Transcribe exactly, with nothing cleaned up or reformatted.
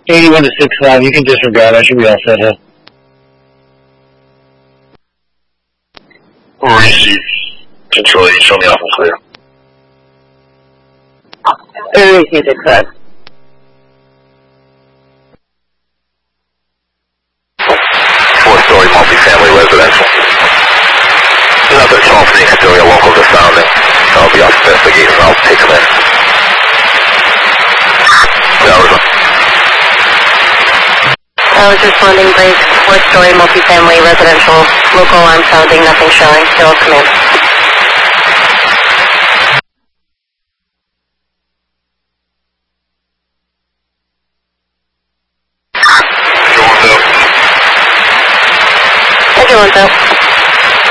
eighty-one to six five, you can disregard. I should be all set here. Receive. Control eight, show me off and clear. thirty-two six five. Four-story multifamily residential. Another twelve from the exterior, locals are sounding. I'll be off investigating and I'll take them in. Arizona. I was responding, break, fourth story multifamily residential, local alarm sounding, nothing showing, still come in.